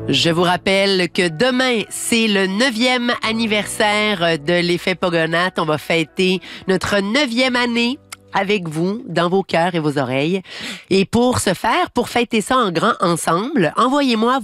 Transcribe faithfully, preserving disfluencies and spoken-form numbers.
Je vous rappelle que demain, c'est le neuvième anniversaire de l'effet Pogonath. On va fêter notre neuvième année avec vous, dans vos cœurs et vos oreilles. Et pour ce faire, pour fêter ça en grand ensemble, envoyez-moi